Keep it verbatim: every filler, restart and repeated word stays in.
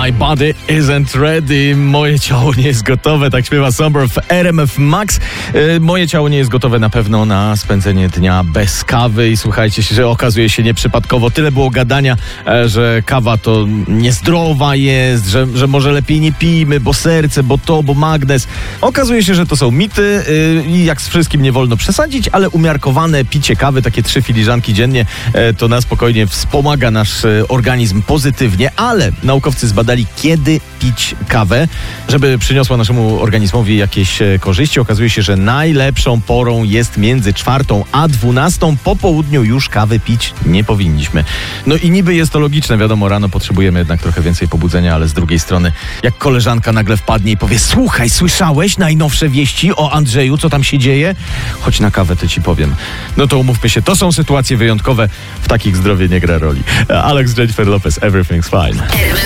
My body isn't ready. Moje ciało nie jest gotowe. Tak śpiewa Somber w R M F Max. E, moje ciało nie jest gotowe na pewno na spędzenie dnia bez kawy. I słuchajcie, że okazuje się nieprzypadkowo. Tyle było gadania, e, że kawa to niezdrowa jest, że, że może lepiej nie pijmy, bo serce, bo to, bo magnez. Okazuje się, że to są mity e, i jak z wszystkim nie wolno przesadzić, ale umiarkowane picie kawy, takie trzy filiżanki dziennie, e, to na spokojnie wspomaga nasz e, organizm pozytywnie, ale naukowcy zbadali, kiedy pić kawę, żeby przyniosła naszemu organizmowi jakieś e, korzyści. Okazuje się, że najlepszą porą jest między czwartą a dwunastą. Po południu już kawy pić nie powinniśmy. No i niby jest to logiczne, wiadomo, rano potrzebujemy jednak trochę więcej pobudzenia, ale z drugiej strony, jak koleżanka nagle wpadnie i powie: słuchaj, słyszałeś najnowsze wieści o Andrzeju, co tam się dzieje? Chodź na kawę, to ci powiem. No to umówmy się, to są sytuacje wyjątkowe, w takich zdrowie nie gra roli. Alex, Jennifer Lopez, Everything's Fine.